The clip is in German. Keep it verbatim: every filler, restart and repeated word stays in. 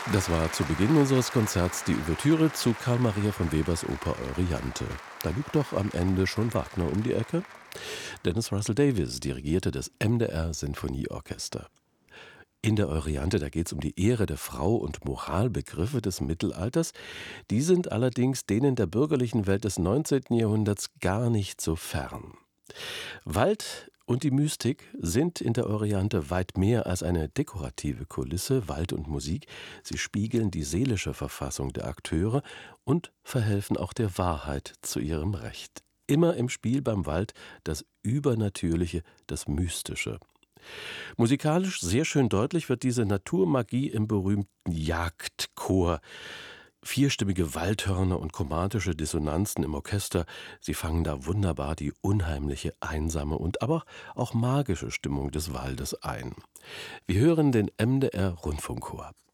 Das war zu Beginn unseres Konzerts die Ouvertüre zu Karl Maria von Webers Oper Euryanthe. Da liegt doch am Ende schon Wagner um die Ecke. Dennis Russell Davies dirigierte das M D R Sinfonieorchester. In der Euryanthe, da geht es um die Ehre der Frau und Moralbegriffe des Mittelalters. Die sind allerdings denen der bürgerlichen Welt des neunzehnten Jahrhunderts gar nicht so fern. Wald und die Mystik sind in der Euryanthe weit mehr als eine dekorative Kulisse, Wald und Musik. Sie spiegeln die seelische Verfassung der Akteure und verhelfen auch der Wahrheit zu ihrem Recht. Immer im Spiel beim Wald das Übernatürliche, das Mystische. Musikalisch sehr schön deutlich wird diese Naturmagie im berühmten Jagdchor. Vierstimmige Waldhörner und chromatische Dissonanzen im Orchester, sie fangen da wunderbar die unheimliche, einsame und aber auch magische Stimmung des Waldes ein. Wir hören den M D R Rundfunkchor.